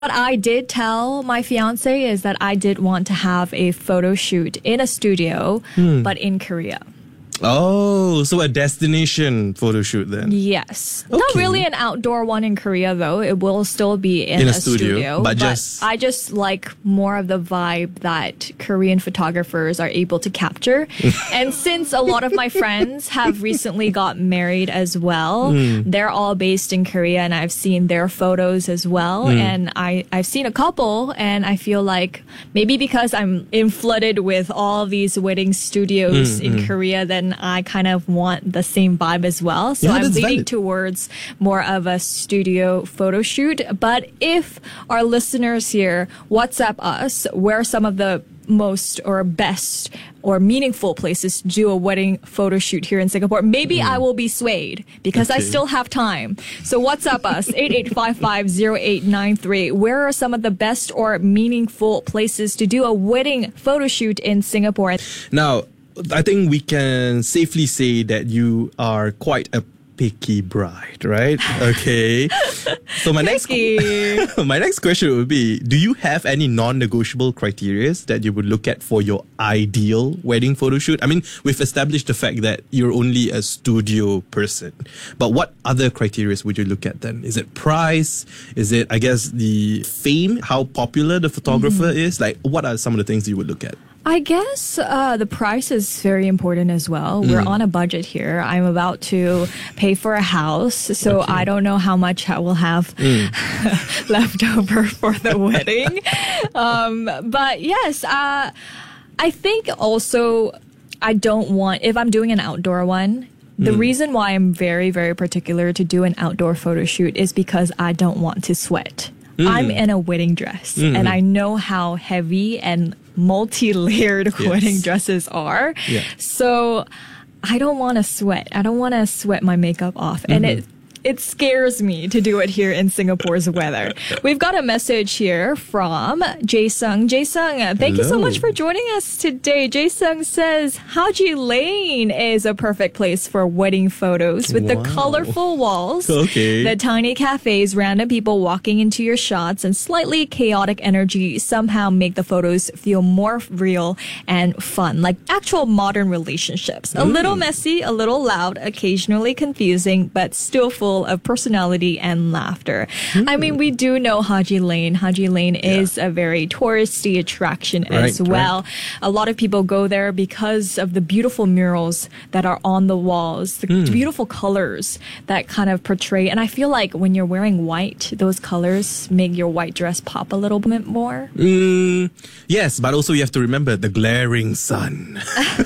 What I did tell my fiance is that I did want to have a photo shoot in a studio, but in Korea. Oh, so a destination photo shoot then? Yes. Okay. Not really an outdoor one in Korea though. It will still be in a studio. But just I just like more of the vibe that Korean photographers are able to capture. And since a lot of my friends have recently got married as well, they're all based in Korea and I've seen their photos as well. And I've seen a couple and I feel like maybe because I'm flooded with all these wedding studios in Korea, then I kind of want the same vibe as well. So Yeah, I'm that's leaning valid. towards more of a studio photo shoot. But if our listeners here WhatsApp us, where are some of the most or best or meaningful places to do a wedding photo shoot here in Singapore, maybe I will be swayed because I Okay. still have time. So WhatsApp us 88550893. Where are some of the best or meaningful places to do a wedding photo shoot in Singapore? Now, I think we can safely say that you are quite a picky bride, right? Okay. So my next question would be, do you have any non-negotiable criteria that you would look at for your ideal wedding photo shoot? I mean, we've established the fact that you're only a studio person, but what other criteria would you look at then? Is it price? Is it, I guess, the fame, how popular the photographer is? Like, what are some of the things you would look at? I guess the price is very important as well. We're on a budget here. I'm about to pay for a house, so I don't know how much I will have left over for the wedding. But yes, I think also I don't want, if I'm doing an outdoor one, the reason why I'm very, very particular to do an outdoor photo shoot is because I don't want to sweat. I'm in a wedding dress and I know how heavy and multi-layered wedding dresses are. Yeah. So I don't want to sweat. I don't want to sweat my makeup off. And it scares me to do it here in Singapore's weather. We've got a message here from Jae-sung. Jae-sung, thank you so Hello. much for joining us today. Jae-sung says, Haji Lane is a perfect place for wedding photos with the Wow. colorful walls, Okay. the tiny cafes, random people walking into your shots, and slightly chaotic energy somehow make the photos feel more real and fun, like actual modern relationships. A little messy, a little loud, occasionally confusing, but still full of personality and laughter. I mean, we do know Haji Lane. Haji Lane is a very touristy attraction as Right, well. A lot of people go there because of the beautiful murals that are on the walls, the beautiful colors that kind of portray. And I feel like when you're wearing white, those colors make your white dress pop a little bit more. Yes, but also you have to remember the glaring sun.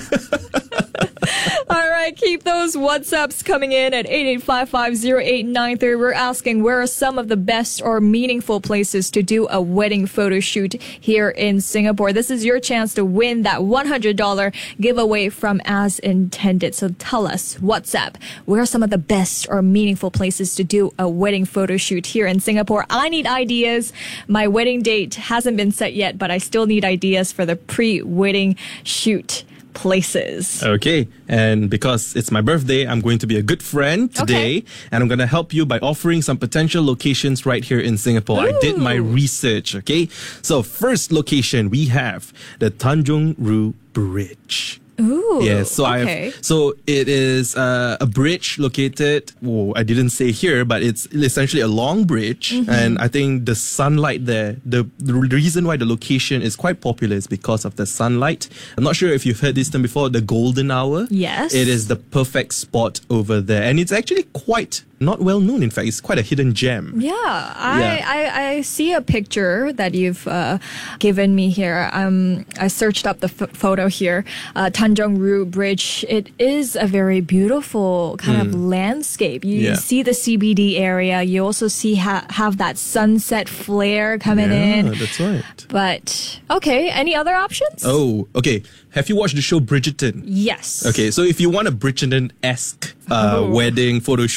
All right, keep those WhatsApps coming in at 88550893. We're asking, where are some of the best or meaningful places to do a wedding photo shoot here in Singapore? This is your chance to win that $100 giveaway from As Intended. So tell us, WhatsApp, where are some of the best or meaningful places to do a wedding photo shoot here in Singapore? I need ideas. My wedding date hasn't been set yet, but I still need ideas for the pre-wedding shoot places. Okay, and because it's my birthday, I'm going to be a good friend today, and I'm going to help you by offering some potential locations right here in Singapore. I did my research, okay? So first location, we have the Tanjong Rhu Bridge. Ooh. Yes, so okay. so it is a bridge located. Oh, I didn't say here, but it's essentially a long bridge, and I think the sunlight there. The reason why the location is quite popular is because of the sunlight. I'm not sure if you've heard this term before. The golden hour. Yes. It is the perfect spot over there, and it's actually quite not well known. In fact, it's quite a hidden gem. Yeah, I see a picture that you've given me here. I searched up the photo here. Tanjong Rhu Bridge. It is a very beautiful kind of landscape. You see the CBD area. You also see have that sunset flare coming in. That's right. But okay, any other options? Oh, okay. Have you watched the show Bridgerton? Yes. Okay, so if you want a Bridgerton-esque wedding photo shoot, right?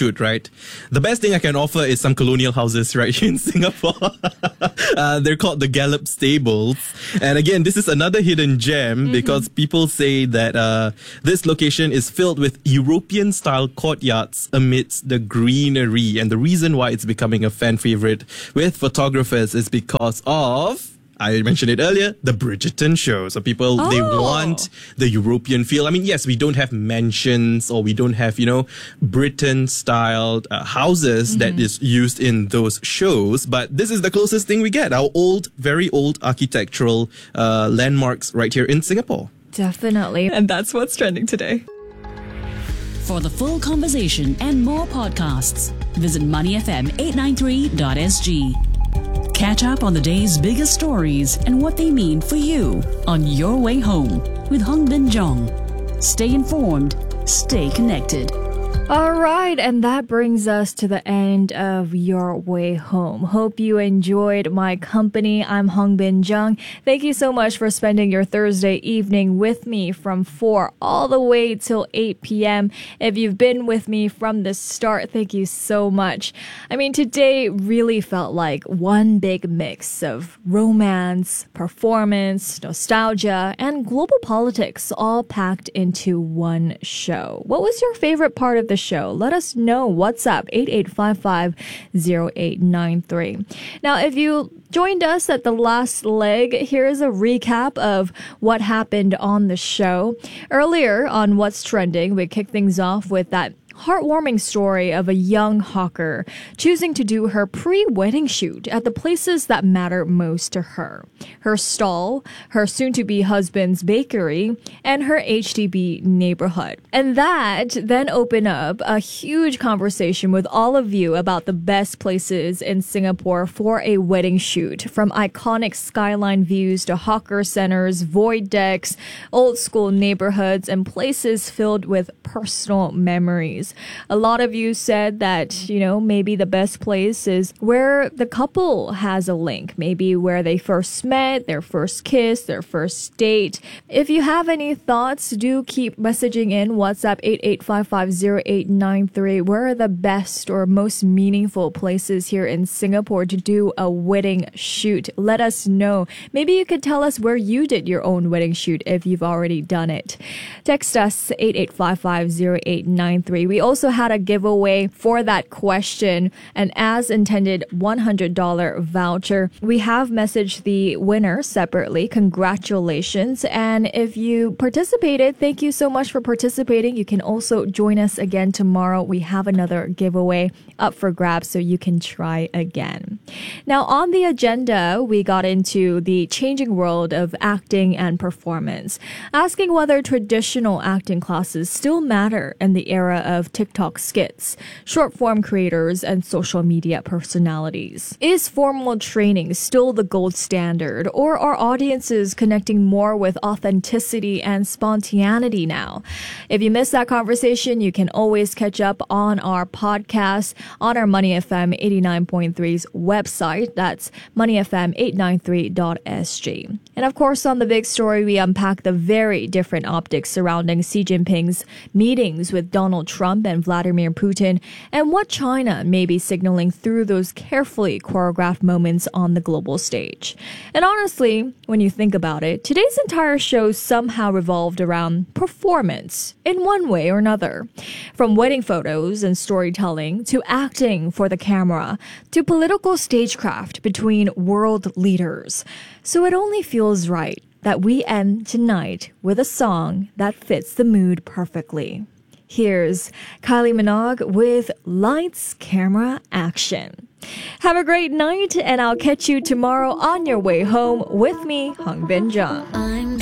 right? The best thing I can offer is some colonial houses right here in Singapore. They're called the Gallup Stables. And again, this is another hidden gem because people say that this location is filled with European-style courtyards amidst the greenery. And the reason why it's becoming a fan favorite with photographers is because of, I mentioned it earlier, the Bridgerton show. So people, they want the European feel. I mean, yes, we don't have mansions or we don't have, Britain-styled houses that is used in those shows. But this is the closest thing we get. Our old, very old architectural landmarks right here in Singapore. Definitely. And that's what's trending today. For the full conversation and more podcasts, visit moneyfm893.sg. Catch up on the day's biggest stories and what they mean for you on your way home with Hung Bin Jong. Stay informed, stay connected. All right, and that brings us to the end of Your Way Home. Hope you enjoyed my company. I'm Hung Bin Jung. Thank you so much for spending your Thursday evening with me from 4 all the way till 8 p.m. If you've been with me from the start, thank you so much. I mean, today really felt like one big mix of romance, performance, nostalgia, and global politics all packed into one show. What was your favorite part of the show? Let us know. WhatsApp 88550893. Now, if you joined us at the last leg, here is a recap of what happened on the show. Earlier on What's Trending, we kicked things off with that heartwarming story of a young hawker choosing to do her pre-wedding shoot at the places that matter most to her. Her stall, her soon-to-be husband's bakery, and her HDB neighborhood. And that then opened up a huge conversation with all of you about the best places in Singapore for a wedding shoot, from iconic skyline views to hawker centers, void decks, old-school neighborhoods, and places filled with personal memories. A lot of you said that, maybe the best place is where the couple has a link, maybe where they first met, their first kiss, their first date. If you have any thoughts, do keep messaging in. WhatsApp 88550893. Where are the best or most meaningful places here in Singapore to do a wedding shoot? Let us know. Maybe you could tell us where you did your own wedding shoot if you've already done it. Text us 88550893. We also had a giveaway for that question, and as intended, $100 voucher. We have messaged the winner separately. Congratulations. And if you participated, thank you so much for participating. You can also join us again tomorrow. We have another giveaway up for grabs, so you can try again. Now, on the agenda, we got into the changing world of acting and performance, asking whether traditional acting classes still matter in the era of TikTok skits, short-form creators, and social media personalities. Is formal training still the gold standard, or are audiences connecting more with authenticity and spontaneity now? If you missed that conversation, you can always catch up on our podcast on our Money FM 89.3's website. That's moneyfm893.sg. And of course, on the big story, we unpack the very different optics surrounding Xi Jinping's meetings with Donald Trump and Vladimir Putin, and what China may be signaling through those carefully choreographed moments on the global stage. And honestly, when you think about it, today's entire show somehow revolved around performance in one way or another. From wedding photos and storytelling, to acting for the camera, to political stagecraft between world leaders. So it only feels right that we end tonight with a song that fits the mood perfectly. Here's Kylie Minogue with Lights, Camera, Action. Have a great night, and I'll catch you tomorrow on your way home with me, Hung Bin Jung.